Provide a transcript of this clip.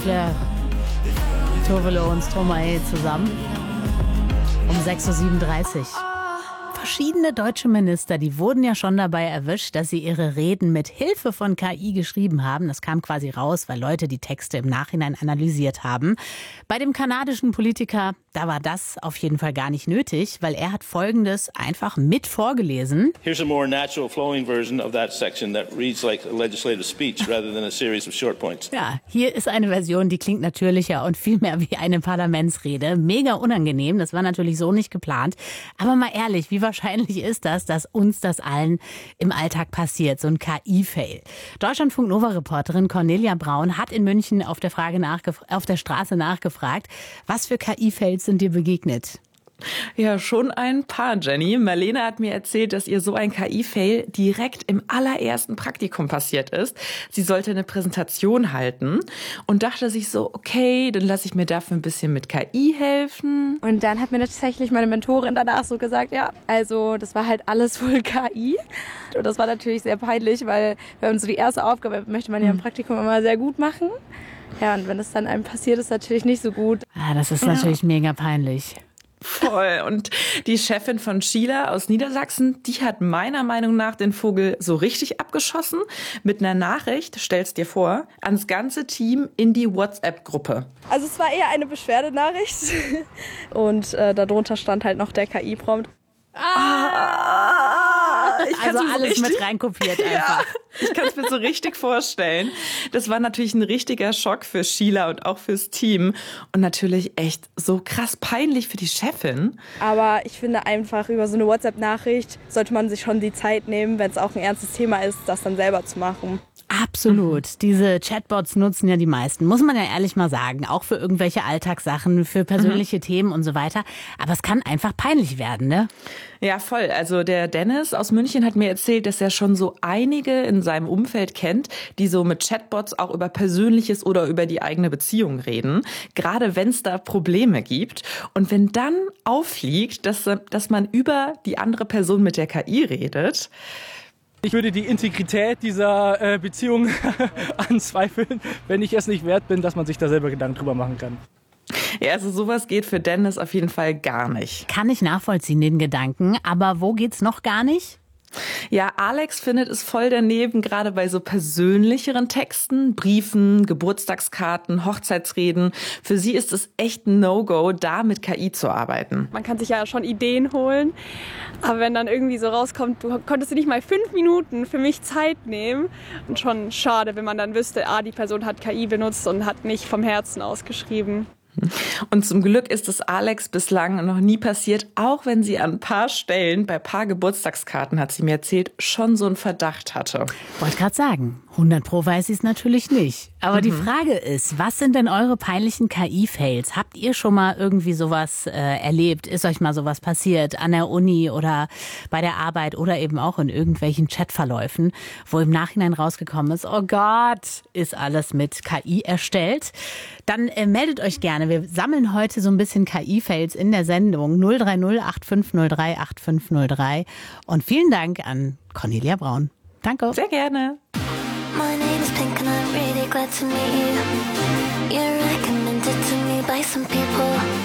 Flair, Tovelo und Stromae zusammen um 6.37 Uhr. Verschiedene deutsche Minister, die wurden ja schon dabei erwischt, dass sie ihre Reden mit Hilfe von KI geschrieben haben. Das kam quasi raus, weil Leute die Texte im Nachhinein analysiert haben. Bei dem kanadischen Politiker, da war das auf jeden Fall gar nicht nötig, weil er hat Folgendes einfach mit vorgelesen. Here's a more natural flowing version of that section that reads like a legislative speech rather than a series of short points. Ja, hier ist eine Version, die klingt natürlicher und viel mehr wie eine Parlamentsrede. Mega unangenehm, das war natürlich so nicht geplant. Aber mal ehrlich, wie wahrscheinlich ist das, dass uns das allen im Alltag passiert, so ein KI-Fail? Deutschlandfunk-Nova-Reporterin Cornelia Braun hat in München auf der Straße nachgefragt, was für KI-Fails sind dir begegnet? Ja, schon ein paar, Jenny. Marlene hat mir erzählt, dass ihr so ein KI-Fail direkt im allerersten Praktikum passiert ist. Sie sollte eine Präsentation halten und dachte sich so, okay, dann lasse ich mir dafür ein bisschen mit KI helfen. Und dann hat mir tatsächlich meine Mentorin danach so gesagt, ja, also das war halt alles wohl KI. Und das war natürlich sehr peinlich, weil wenn so die erste Aufgabe möchte man ja im Praktikum immer sehr gut machen. Ja, und wenn es dann einem passiert, ist natürlich nicht so gut. Ah, das ist natürlich mega peinlich. Voll. Und die Chefin von Sheila aus Niedersachsen, die hat meiner Meinung nach den Vogel so richtig abgeschossen. Mit einer Nachricht, stell's dir vor, ans ganze Team in die WhatsApp-Gruppe. Also es war eher eine Beschwerdenachricht. Und darunter stand halt noch der KI-Prompt. Also alles mit reinkopiert einfach. Ja, ich kann es mir so richtig vorstellen. Das war natürlich ein richtiger Schock für Sheila und auch fürs Team. Und natürlich echt so krass peinlich für die Chefin. Aber ich finde einfach, über so eine WhatsApp-Nachricht sollte man sich schon die Zeit nehmen, wenn es auch ein ernstes Thema ist, das dann selber zu machen. Absolut. Diese Chatbots nutzen ja die meisten, muss man ja ehrlich mal sagen. Auch für irgendwelche Alltagssachen, für persönliche Themen und so weiter. Aber es kann einfach peinlich werden, ne? Ja, voll. Also der Dennis aus München hat mir erzählt, dass er schon so einige in seinem Umfeld kennt, die so mit Chatbots auch über Persönliches oder über die eigene Beziehung reden. Gerade wenn es da Probleme gibt. Und wenn dann auffliegt, dass man über die andere Person mit der KI redet. Ich würde die Integrität dieser Beziehung anzweifeln, wenn ich es nicht wert bin, dass man sich da selber Gedanken drüber machen kann. Ja, also sowas geht für Dennis auf jeden Fall gar nicht. Kann ich nachvollziehen, den Gedanken. Aber wo geht's noch gar nicht? Ja, Alex findet es voll daneben, gerade bei so persönlicheren Texten, Briefen, Geburtstagskarten, Hochzeitsreden. Für sie ist es echt ein No-Go, da mit KI zu arbeiten. Man kann sich ja schon Ideen holen, aber wenn dann irgendwie so rauskommt, du konntest dir nicht mal 5 Minuten für mich Zeit nehmen. Und schon schade, wenn man dann wüsste, die Person hat KI benutzt und hat nicht vom Herzen ausgeschrieben. Und zum Glück ist es Alex bislang noch nie passiert, auch wenn sie an ein paar Stellen, bei ein paar Geburtstagskarten, hat sie mir erzählt, schon so einen Verdacht hatte. Wollte gerade sagen, 100% weiß sie es natürlich nicht. Aber die Frage ist, was sind denn eure peinlichen KI-Fails? Habt ihr schon mal irgendwie sowas erlebt? Ist euch mal sowas passiert an der Uni oder bei der Arbeit oder eben auch in irgendwelchen Chatverläufen, wo im Nachhinein rausgekommen ist, oh Gott, ist alles mit KI erstellt? Dann meldet euch gerne. Wir sammeln heute so ein bisschen KI-Fails in der Sendung 030 8503 8503. Und vielen Dank an Cornelia Braun. Danke. Sehr gerne. My name is Pink and I'm really glad to meet you. You're recommended to me by some people.